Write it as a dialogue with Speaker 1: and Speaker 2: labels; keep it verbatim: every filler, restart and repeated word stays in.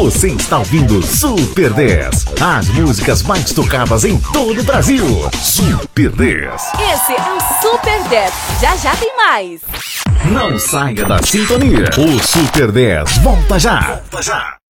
Speaker 1: Você está ouvindo Super dez. As músicas mais tocadas em todo o Brasil. Super dez.
Speaker 2: Esse é o Super dez. Já já tem mais.
Speaker 1: Não saia da sintonia. O Super dez volta já. Volta já.